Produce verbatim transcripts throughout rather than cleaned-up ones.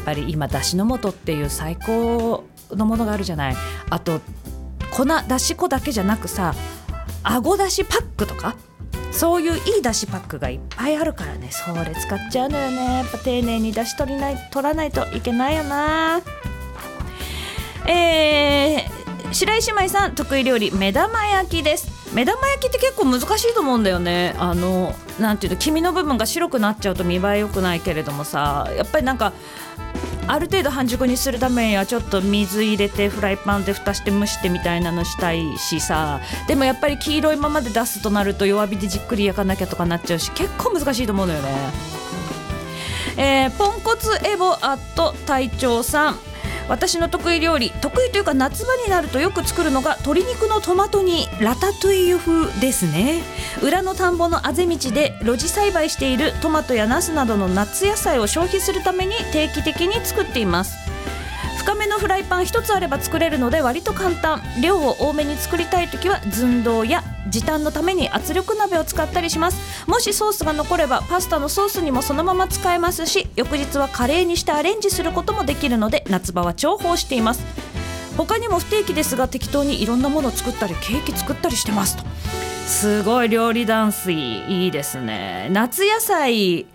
ぱり今だしの素っていう最高のものがあるじゃない。あと粉だし粉だけじゃなくさ、あごだしパックとかそういういいだしパックがいっぱいあるからね、それ使っちゃうのよね。やっぱ丁寧にだし取りない取らないといけないよな。えー、白石姉妹さん得意料理目玉焼きです。目玉焼きって結構難しいと思うんだよね。あのなんていうの、黄身の部分が白くなっちゃうと見栄え良くないけれどもさ、やっぱりなんかある程度半熟にするためにはちょっと水入れてフライパンで蓋して蒸してみたいなのしたいしさ、でもやっぱり黄色いままで出すとなると弱火でじっくり焼かなきゃとかなっちゃうし、結構難しいと思うのよね。えー、ポンコツエボアット隊長さん、私の得意料理、得意というか夏場になるとよく作るのが鶏肉のトマト煮ラタトゥイユ風ですね。裏の田んぼのあぜ道で露地栽培しているトマトやナスなどの夏野菜を消費するために定期的に作っています。深めのフライパン一つあれば作れるので割と簡単。量を多めに作りたいときは寸胴や時短のために圧力鍋を使ったりします。もしソースが残ればパスタのソースにもそのまま使えますし、翌日はカレーにしてアレンジすることもできるので夏場は重宝しています。他にも不定期ですが適当にいろんなものを作ったりケーキ作ったりしてますと。すごい料理ダンスいいですね。夏野菜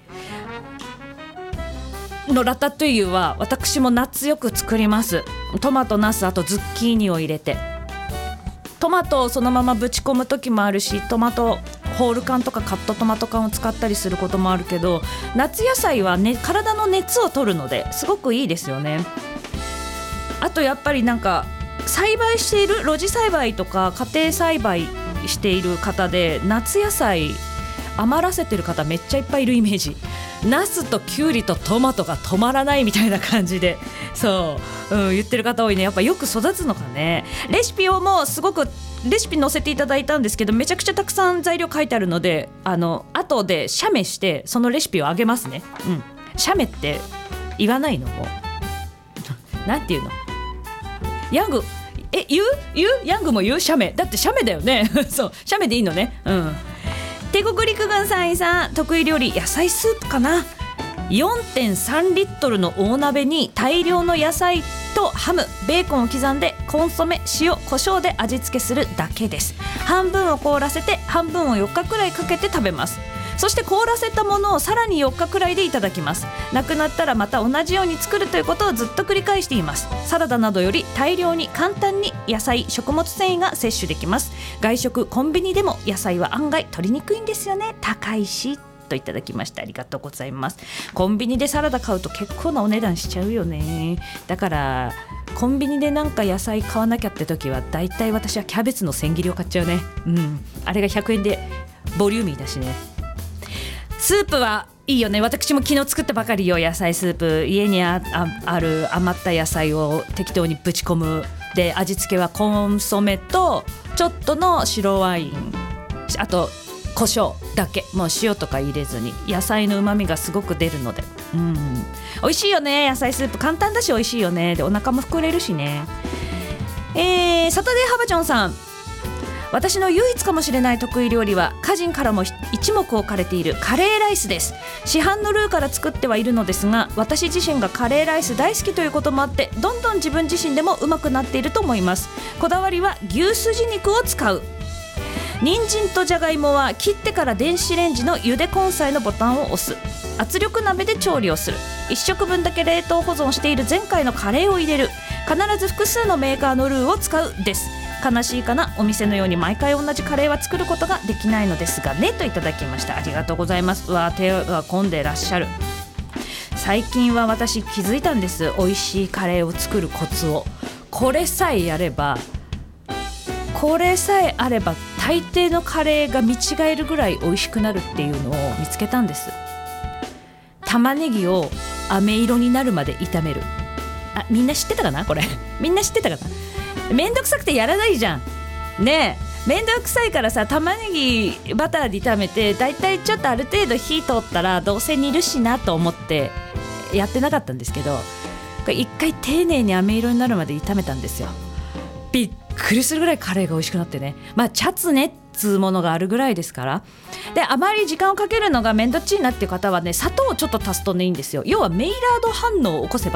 のラタトゥイユは私も夏よく作ります。トマト、ナス、あとズッキーニを入れて、トマトをそのままぶち込む時もあるし、トマトホール缶とかカットトマト缶を使ったりすることもあるけど、夏野菜は、ね、体の熱を取るのですごくいいですよね。あとやっぱりなんか栽培している露地栽培とか家庭栽培している方で夏野菜余らせてる方めっちゃいっぱいいるイメージ。ナスとキュウリとトマトが止まらないみたいな感じで、そう、うん、言ってる方多いね。やっぱよく育つのかね。レシピをもうすごくレシピ載せていただいたんですけど、めちゃくちゃたくさん材料書いてあるので、あの後で写メしてそのレシピをあげますね。うん、写メって言わないのもうなんていうの、ヤングえ言う言うヤングも言う写メだって写メだよねそう写メでいいのね。うん。帝国陸軍さんいさん得意料理野菜スープかな。 よんてんさん リットルの大鍋に大量の野菜とハム、ベーコンを刻んでコンソメ、塩、胡椒で味付けするだけです。半分を凍らせて半分をよっかくらいかけて食べます。そして凍らせたものをさらによっかくらいでいただきます。なくなったらまた同じように作るということをずっと繰り返しています。サラダなどより大量に簡単に野菜、食物繊維が摂取できます。外食コンビニでも野菜は案外取りにくいんですよね。高いしといただきました。ありがとうございます。コンビニでサラダ買うと結構なお値段しちゃうよね。だからコンビニでなんか野菜買わなきゃって時はだいたい私はキャベツの千切りを買っちゃうね。うん、あれがひゃくえんでボリューミーだしね。スープはいいよね。私も昨日作ったばかりよ。野菜スープ、家に あ, あ, ある余った野菜を適当にぶち込む。で味付けはコンソメとちょっとの白ワイン、あと胡椒だけ、もう塩とか入れずに野菜の旨味がすごく出るので、うん、美味しいよね。野菜スープ簡単だし美味しいよね。でお腹も膨れるしね。えー、サタデーハバチョンさん、私の唯一かもしれない得意料理は家人からも一目置かれているカレーライスです。市販のルーから作ってはいるのですが、私自身がカレーライス大好きということもあってどんどん自分自身でもうまくなっていると思います。こだわりは牛すじ肉を使う。人参とじゃがいもは切ってから電子レンジの茹で根菜のボタンを押す。圧力鍋で調理をする。いっしょくぶんだけ冷凍保存している前回のカレーを入れる。必ず複数のメーカーのルーを使うです。悲しいかな、お店のように毎回同じカレーは作ることができないのですがね、といただきました。ありがとうございます。うわ手が込んでらっしゃる。最近は私気づいたんです。美味しいカレーを作るコツを。これさえやればこれさえあれば大抵のカレーが見違えるぐらい美味しくなるっていうのを見つけたんです。玉ねぎを飴色になるまで炒める。あ、みんな知ってたかなこれみんな知ってたかな。めんどくさくてやらないじゃんねえ。めんどくさいからさ、玉ねぎバターで炒めてだいたいちょっとある程度火通ったらどうせ煮るしなと思ってやってなかったんですけど、これ一回丁寧に飴色になるまで炒めたんですよ。びっくりするぐらいカレーが美味しくなってね。まあチャツネっつうものがあるぐらいですから。であまり時間をかけるのがめんどっちいなっていう方はね、砂糖をちょっと足すとねいいんですよ。要はメイラード反応を起こせば